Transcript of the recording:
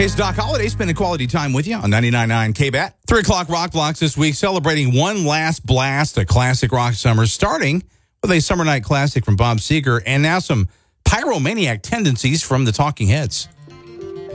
Hey, it's Doc Holliday spending quality time with you on 99.9 KBAT. 3 o'clock Rock Blocks this week, celebrating one last blast of classic rock summer, starting with a summer night classic from Bob Seger, and now some pyromaniac tendencies from the Talking Heads.